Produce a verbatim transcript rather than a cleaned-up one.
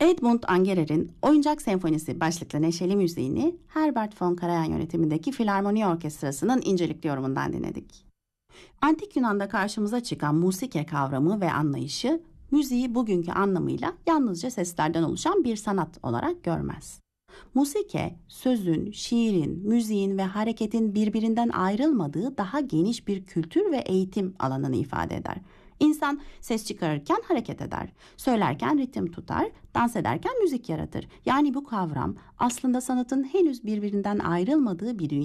Edmund Angerer'in Oyuncak Senfonisi başlıklı neşeli müziğini Herbert von Karajan yönetimindeki Filarmoni Orkestrası'nın incelikli yorumundan dinledik. Antik Yunan'da karşımıza çıkan musike kavramı ve anlayışı, müziği bugünkü anlamıyla yalnızca seslerden oluşan bir sanat olarak görmez. Musike, sözün, şiirin, müziğin ve hareketin birbirinden ayrılmadığı daha geniş bir kültür ve eğitim alanını ifade eder. İnsan ses çıkarırken hareket eder, söylerken ritim tutar, dans ederken müzik yaratır. Yani bu kavram aslında sanatın henüz birbirinden ayrılmadığı bir dünya.